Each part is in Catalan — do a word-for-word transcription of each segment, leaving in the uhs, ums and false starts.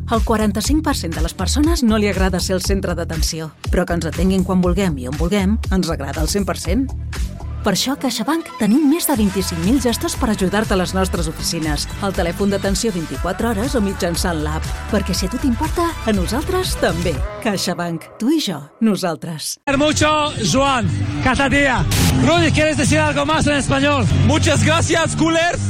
Al quaranta-cinc per cent de les persones no li agrada ser el centre d'atenció, però que ens atenguin quan vulguem i on vulguem ens agrada al cent per cent. Per això a CaixaBank tenim més de vint-i-cinc mil gestors per ajudar-te a les nostres oficines, al telèfon d'atenció vint-i-quatre hores o mitjançant l'app. Perquè si a tu t'importa, a nosaltres també. CaixaBank. Tu i jo. Nosaltres. Mucho, Joan. Cada día. Rudy, ¿quieres decir algo más en español? Muchas gracias, coolers.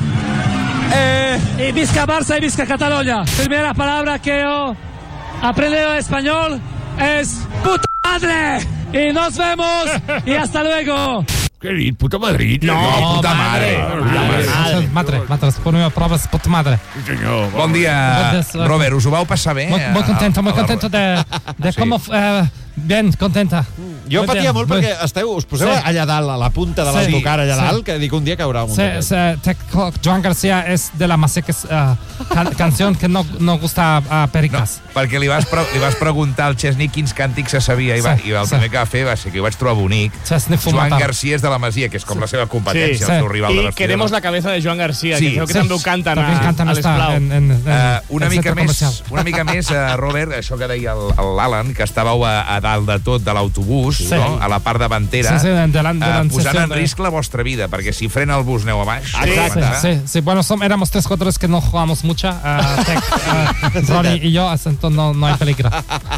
Eh... Y Vizca Barça y Vizca Cataluña. Primera palabra que yo aprendí en español es puta madre. Y nos vemos y hasta luego. Què he dit? Puta Madrid? No, no puta madre. madre. Madre, madre, es poneva proves, puta madre. Sí, senyor. Bon dia, Robert, us ho vau passar bé? Muy, muy contento, muy contento de, de Sí. cómo... Eh, bien, contenta. Jo Muy patia bien, molt muy- perquè esteu, us poseu Sí. allà dalt, a la punta de Sí. l'autocar allà Sí. dalt, que dic un dia caurà un Sí, sí, te- Joan García es de la Maseca uh, can, canción que no, no gusta a Pericas. Perquè li vas, pre li vas preguntar al Chesney quins càntics se sabia i, va, Sí, i el sí. primer que va fer va ser que ho vaig trobar bonic. Chesney fuma Joan tal. García és de la Masia, que és com la seva competència, Sí, el sí. seu rival de I vestidor. queremos la cabeza de Joan García, Sí. que creo que Sí. també ho canten a, También cantan a esta l'Esplau. en, en, en, Uh, una, el mica centre més, comercial. una mica més, uh, Robert, això que deia el- el- l'Alan, que estàveu a, a dalt de tot de l'autobús, Sí. no? A la part davantera, Sí, sí, delant- uh, delant posant sessió en de- risc la vostra vida, perquè si frena el bus aneu a baix. Sí, aguantar. sí, sí. Bueno, som, éramos tres jugadores que no jugamos mucho. Uh, Tec, uh, Ronnie y yo, entonces no, no hay peligro.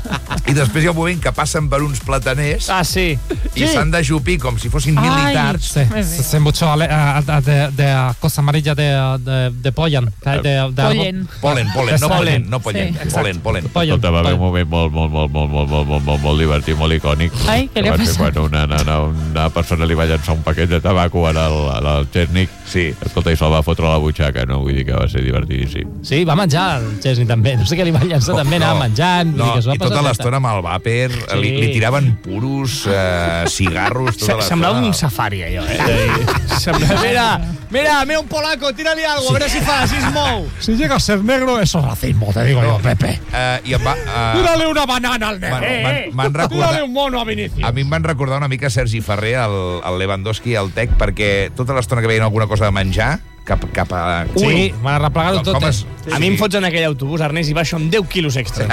I després hi ha un moment que passen per uns plataners Ah, sí. i s'han d'ajupir com si fossin militars. Sí, se, se mucho ale- uh, de, de cosa amarilla de, de, de pollen. que hay De, de Pollen. Polen, polen, no Sí. pollen, no pollen, Sí. polen, polen. Pollen. Escolta, va haver un pollen. moment molt, molt, molt, molt, molt, molt, molt, molt, molt divertit, molt icònic. Ai, què li Que ha va ser passat? quan una, una, una persona li va llançar un paquet de tabaco al, al, al Chesnic. Sí. Escolta, i se'l va fotre a la butxaca, no? Vull dir que va ser divertidíssim. Sí, va menjar el Chesney també. No sé què li va llançar, també anava menjant. vull No, dir que es va i tota passar l'estona amb el vàper, Sí. li, li tiraven puros, eh, cigarros, tota Se- l'estona. Semblava un safari, allò, eh? Semblava... Mira, mira, mira un polaco, tírale algo, a ver si fa, si es mou. Si llega a ser negro, eso es racismo, te digo yo, Pepe. Eh, I em va... Eh, Tírale una banana al negro. Bueno, m'han- m'han recordat- Tírale un mono a Vinicius. a mi em van recordar una mica Sergi Ferrer, el, el Lewandowski i el Tec, perquè tota l'estona que veien alguna cosa de menjar, cap, cap a... Sí, van a replegar-ho tot. Com eh? es... A mi em fots en aquell autobús, Ernest, i baixo amb deu quilos extra.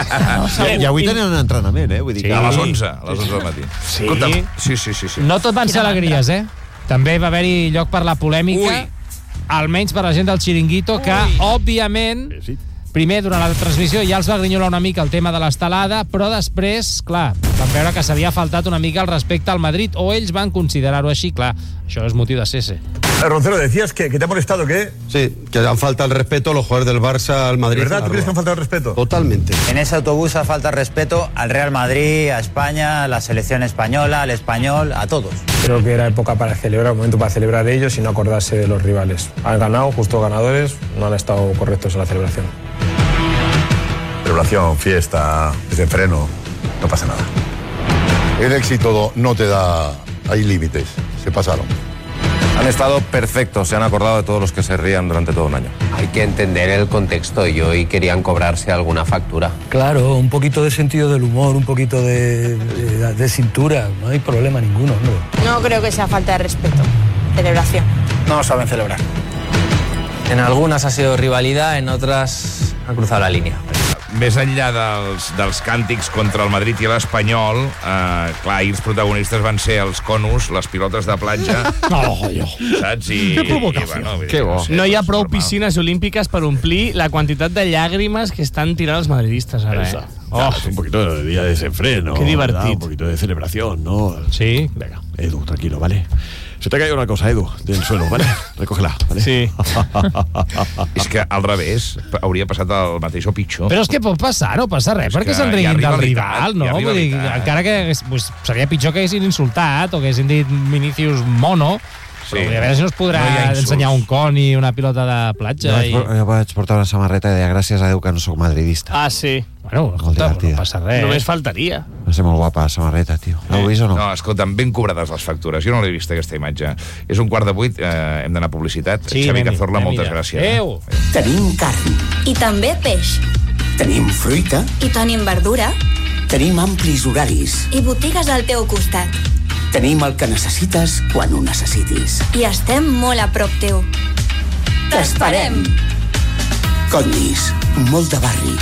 I avui tenen un entrenament, eh? Vull dir Sí. que... A les onze, a les onze del matí. Sí. Escolta'm, sí, sí, sí, sí. No tot van ser alegries, eh? També va haver-hi lloc per la polèmica, Ui. almenys per la gent del Chiringuito, que, òbviament, Sí. primer, durant la transmissió, ja els va grinyolar una mica el tema de l'estelada, però després, clar, van veure que s'havia faltat una mica el respecte al Madrid, o ells van considerar-ho així, clar, això és motiu de cese. Roncero, decías que, que te ha molestado, ¿qué? Sí, que han falta el respeto a los jugadores del Barça al Madrid. ¿Verdad? ¿Tú crees que han faltado el respeto? Totalmente. En ese autobús ha falta respeto al Real Madrid, a España, a la selección española, al español, a todos. Creo que era época para celebrar, un momento para celebrar ellos y no acordarse de los rivales. Han ganado, justo ganadores, no han estado correctos en la celebración. Celebración, fiesta, desenfreno, no pasa nada. El éxito no te da... Hay límites. Se pasaron. Han estado perfectos, se han acordado de todos los que se rían durante todo un año. Hay que entender el contexto y hoy querían cobrarse alguna factura. Claro, un poquito de sentido del humor, un poquito de, de, de cintura, no hay problema ninguno, hombre. No creo que sea falta de respeto. Celebración. No saben celebrar. En algunas ha sido rivalidad, en otras ha cruzado la línea. Més enllà dels, dels càntics contra el Madrid i l'Espanyol, eh, clar, ahir els protagonistes van ser els conos, les pilotes de platja, Oh, jo. saps? I, Que provocació. i, bueno, vull dir, Que bo. sé, No hi ha és prou normal. piscines olímpiques per omplir la quantitat de llàgrimes que estan tirant els madridistes ara, eh? Oh, es un poquito de día de desenfreno. Qué divertido. ¿verdad? Un poquito de celebración, ¿no? Sí. Venga, Edu, tranquilo, ¿vale? Se te ha caído una cosa, Edu, del suelo, ¿vale? Recógela, ¿vale? Sí. És que al revés, hauria passat el mateix o pitjor. Però és que pot passar, no passa res, És perquè que se'n hi ha riguin del rivalitat, rival, no? hi ha Vull dir, rivalitat. encara que hagués- pues, seria pitjor que haguessin insultat o que haguessin dit Vinicius mono, Sí. però a veure si no es podrà No hi ha insults. ensenyar un con i una pilota de platja. Jo vaig, I... por- jo vaig portar una samarreta i deia gràcies a Déu que no sóc madridista. Ah, sí. Bueno, escolta, divertida. no passa res. Només faltaria. Va ser molt guapa la samarreta, tio. L'heu vist o no? No, escolta'm, ben cobrades les factures. Jo no l'he vist, aquesta imatge. És un quart de vuit, eh, hem d'anar a publicitat. Sí, Xavi anem-hi, Cazorla, anem-hi moltes ja. gràcies. Adéu. Tenim carn, I també peix. tenim fruita, I tenim verdura. tenim amplis horaris, I botigues al teu costat. tenim el que necessites quan ho necessitis. I estem molt a prop teu. T'esperem! Condis, molt de barri.